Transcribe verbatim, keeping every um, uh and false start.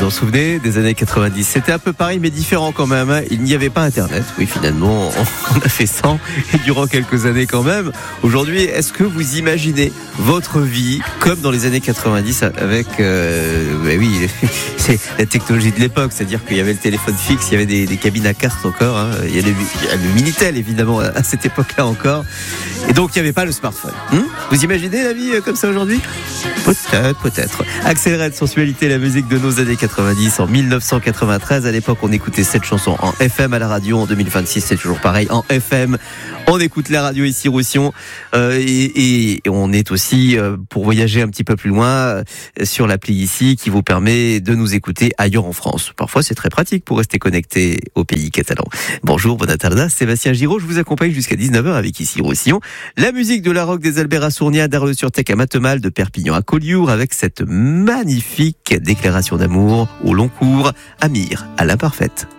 vous en souvenez, des années quatre-vingt-dix. C'était un peu pareil, mais différent quand même. Il n'y avait pas Internet. Oui, finalement, on a fait sans, et durant quelques années quand même. Aujourd'hui, est-ce que vous imaginez votre vie comme dans les années quatre-vingt-dix avec, euh, bah oui, c'est la technologie de l'époque, c'est-à-dire qu'il y avait le téléphone fixe, il y avait des, des cabines à cartes encore, hein. Il y a le, il y a le Minitel évidemment à cette époque-là encore. Et donc il n'y avait pas le smartphone. Hum vous imaginez la vie comme ça aujourd'hui ? Peut-être, peut-être. Axel Red, Sensualité, la musique de nos années quatre-vingt-dix en dix-neuf cent quatre-vingt-treize. À l'époque, on écoutait cette chanson en F M à la radio. En deux mille vingt-six, c'est toujours pareil en F M. On écoute la radio ici Roussillon euh, et, et on est aussi euh, pour voyager un petit peu plus loin euh, sur l'appli ici qui vous permet de nous écouter ailleurs en France. Parfois, c'est très pratique pour rester connecté au pays catalan. Bonjour, bonne tarde, Sébastien Giraud. Je vous accompagne jusqu'à dix-neuf heures avec ici Roussillon. La musique de la rock des Albert à Sournia, d'Arles-sur-Tech à Matemal, de Perpignan à Collioure, avec cette magnifique déclaration d'amour au long cours, Amir à l'imparfaite.